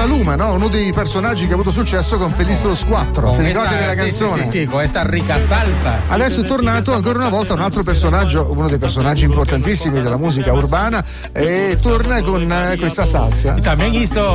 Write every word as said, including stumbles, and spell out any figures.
Maluma, no? Uno dei personaggi che ha avuto successo con Feliz los Cuatro. Ti ricordi della canzone? Sì, sì, sì, con questa ricca salsa. Adesso è tornato ancora una volta un altro personaggio, uno dei personaggi importantissimi della musica urbana, e torna con questa salsa. También hizo